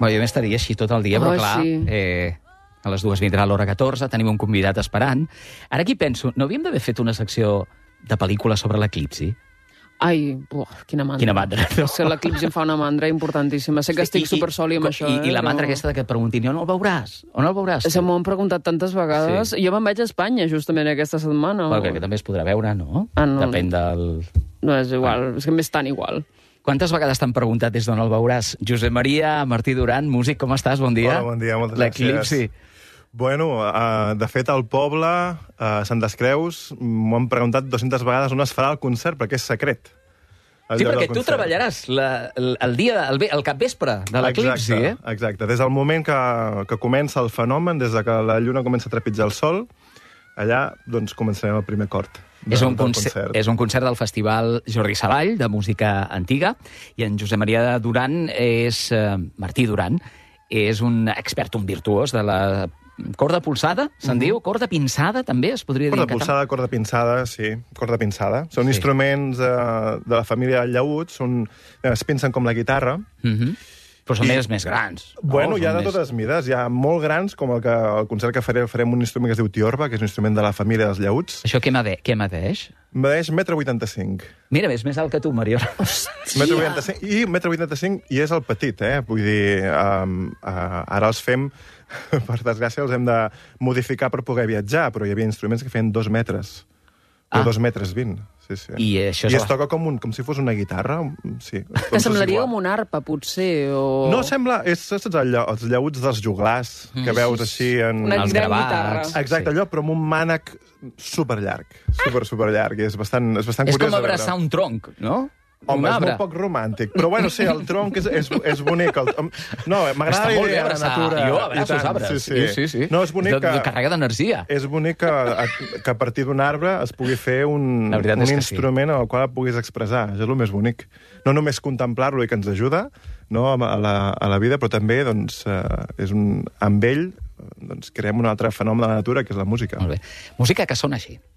Bueno, jo m'estaria així tot el dia, però clar, sí. a les 2 vindrà l'hora 14, tenim un convidat esperant. Ara aquí penso, no havíem d'haver fet una secció de pel·lícula sobre l'eclipsi? Ai, quina mandra. Quina mandra. Sí, l'eclipsi em fa una mandra importantíssima. Sé que estic supersoli amb això. I la mandra aquesta que et preguntin, on el veuràs? On el veuràs? M'ho han preguntat tantes vegades. Jo me'n vaig a Espanya, justament, aquesta setmana. Perquè també es podrà veure, no? No. Depèn del... No, és igual, és que m'és tan igual. Quantes vegades t'han preguntat des d'on el veuràs? Josep Maria Martí Duran, músic, com estàs? Bon dia. Hola, bon dia, moltes gràcies. L'eclipsi. Bueno, de fet, al poble, a Sant Descreus, m'ho han preguntat 200 vegades on es farà el concert, perquè és secret. Sí, perquè tu treballaràs el capvespre de l'eclipsi, eh? Exacte. Des del moment que comença el fenomen, des que la lluna comença a trepitjar el sol, allà doncs, començarem el primer cort. És un concert del Festival Jordi Savall, de música antiga, i en Josep Maria Duran és... Martí Duran és un expert, un virtuós de la corda polsada, se'n diu? Corda pinçada, també, es podria dir en català? Corda polsada, corda pinçada, sí. Corda pinçada. Són instruments de la família del llaüt, es pinsen com la guitarra. Però són més grans. Bueno, hi ha de totes mides. Hi ha molt grans, com el concert que farem un instrument que es diu tiorba, que és un instrument de la família dels llaüts. Això què medeix? Medeix 1,85 m. Mira, és més alt que tu, Mariona. 1,85 m i 1,85 m i és el petit, eh? Vull dir, ara els fem, per desgràcia, els hem de modificar per poder viatjar, però hi havia instruments que feien 2 metres. O 2,20 metres. Sí. I això es toca com si fos una guitarra. Sí, que semblaria com una arpa, potser, o... No, sembla... Saps els llaüts dels joglars, que veus així en... Els gravats. Exacte, allò, però amb un mànec superllarg. Superllarg. És bastant curiós. És com abraçar un tronc, no? Home, és molt poc romàntic. Però bueno, sí, el tronc és bonic. No, m'agrada la idea de la natura. Jo abraço els arbres. Sí. No, és bonic que... Carrega d'energia. És bonic que a partir d'un arbre es pugui fer un instrument al qual et puguis expressar. Això és el més bonic. No només contemplar-lo i que ens ajuda a la vida, però també amb ell creem un altre fenomen de la natura, que és la música. Molt bé. Música que sona així.